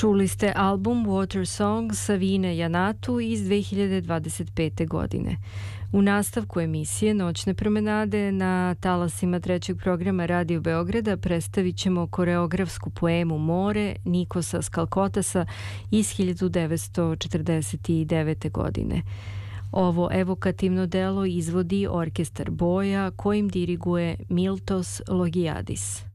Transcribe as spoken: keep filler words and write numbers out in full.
Čuli ste album Water Song Savine Janatu iz dve hiljade dvadeset pete. godine. U nastavku emisije Noćne promenade na talasima trećeg programa Radio Beograda predstavit ćemo koreografsku poemu More Nikosa Skalkotasa iz hiljadu devetsto četrdeset devete. godine. Ovo evokativno delo izvodi orkestar Boja kojim diriguje Miltos Logiadis.